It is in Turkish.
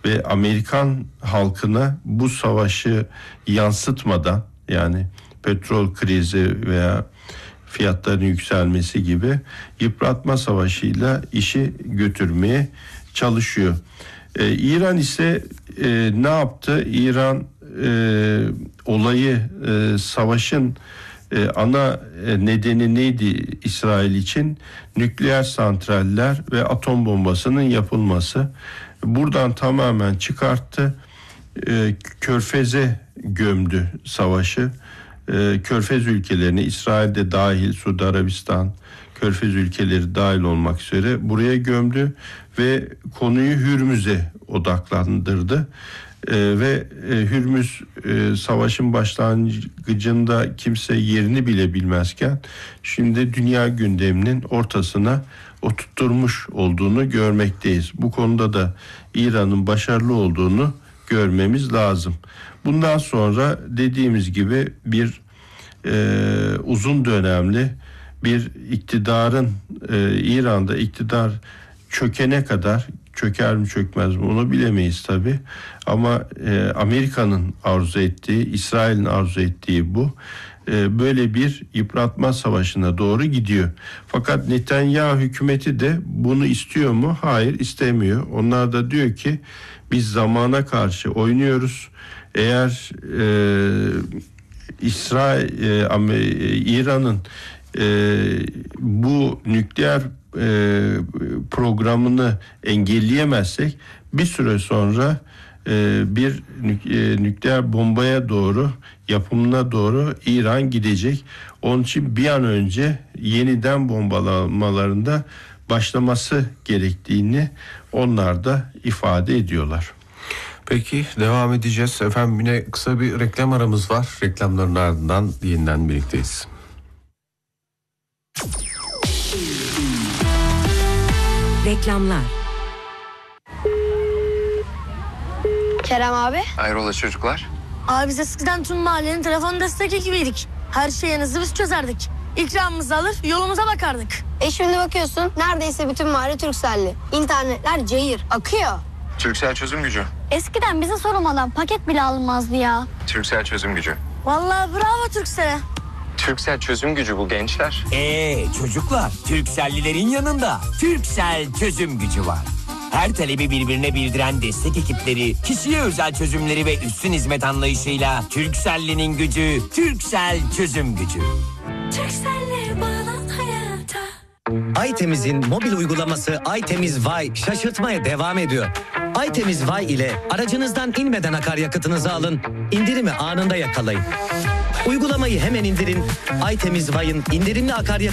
ve Amerikan halkına bu savaşı yansıtmadan, yani petrol krizi veya fiyatların yükselmesi gibi yıpratma savaşıyla işi götürmeye çalışıyor. İran ise ne yaptı? İran olayı, savaşın ana nedeni neydi İsrail için? Nükleer santraller ve atom bombasının yapılması. Buradan tamamen çıkarttı. Körfez'e gömdü savaşı. Körfez ülkelerini, İsrail'de dahil, Suudi Arabistan, Körfez ülkeleri dahil olmak üzere buraya gömdü ve konuyu Hürmüz'e odaklandırdı. Ve Hürmüz savaşın başlangıcında kimse yerini bile bilmezken şimdi dünya gündeminin ortasına oturtmuş olduğunu görmekteyiz. Bu konuda da İran'ın başarılı olduğunu görmemiz lazım. Bundan sonra dediğimiz gibi bir uzun dönemli bir iktidarın, İran'da iktidar çökene kadar, çöker mi çökmez mi onu bilemeyiz tabii. Ama Amerika'nın arzu ettiği, İsrail'in arzu ettiği bu. Böyle bir yıpratma savaşına doğru gidiyor. Fakat Netanyahu hükümeti de bunu istiyor mu? Hayır, istemiyor. Onlar da diyor ki biz zamana karşı oynuyoruz. Eğer İran'ın bu nükleer programını engelleyemezsek bir süre sonra bir nükleer bombaya doğru, yapımına doğru İran gidecek. Onun için bir an önce yeniden bombalamalarında başlaması gerektiğini onlar da ifade ediyorlar. Peki, devam edeceğiz. Efendim, yine kısa bir reklam aramız var. Reklamların ardından yeniden birlikteyiz. Reklamlar. Kerem abi. Hayrola çocuklar? Abi biz eskiden tüm mahallenin telefon destek ekibiydik. Her şeyinizi biz çözerdik. İkramımızı alır yolumuza bakardık. Şimdi bakıyorsun neredeyse bütün mahalle Turkcell'li. İnternetler cayır akıyor. Turkcell çözüm gücü. Eskiden bize sormadan paket bile alınmazdı ya. Turkcell çözüm gücü. Vallahi bravo Turkcell'e. Turkcell çözüm gücü bu gençler. Çocuklar, Turkcell'lilerin yanında Turkcell çözüm gücü var. Her talebi birbirine bildiren destek ekipleri, kişiye özel çözümleri ve üstün hizmet anlayışıyla Turkcell'linin gücü, Turkcell çözüm gücü. Turkcell'le bağlan hayata. Aytemiz'in mobil uygulaması Aytemiz Vay şaşırtmaya devam ediyor. Aytemiz Vay ile aracınızdan inmeden akaryakıtınızı alın, indirimi anında yakalayın. Uygulamayı hemen indirin. Aytemiz Vay'ın indirimli akaryakıt